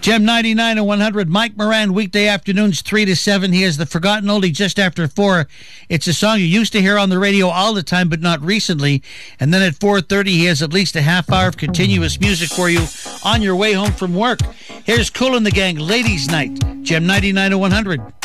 Gem 99 and 100. Mike Moran, weekday afternoons 3 to 7. He has the Forgotten Oldie just after 4. It's a song you used to hear on the radio all the time, but not recently. And then at 4:30, he has at least a half hour of continuous music for you on your way home from work. Here's Kool and the Gang, Ladies' Night. Gem 99 and 100.